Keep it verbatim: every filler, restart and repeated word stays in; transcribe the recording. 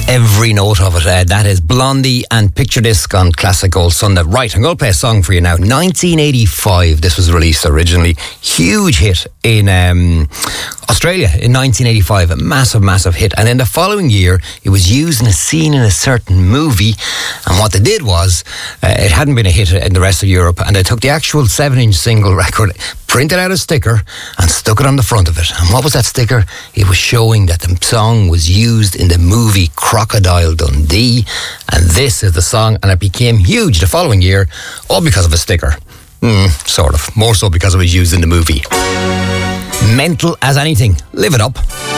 Every note of it. Uh, that is Blondie and Picture Disc on Classic Gold Sunday. Right, I'm going to play a song for you now. nineteen eighty-five, this was released originally. Huge hit in um, Australia in nineteen eighty-five. A massive, massive hit. And in the following year, it was used in a scene in a certain movie. And what they did was, uh, it hadn't been a hit in the rest of Europe. And they took the actual seven-inch single record, printed out a sticker, and stuck it on the front of it. And what was that sticker? It was showing that the song was used in the movie Crocodile Dundee, and this is the song, and it became huge the following year, all because of a sticker. Mm, sort of. More so because it was used in the movie. Mental as anything. Live it up.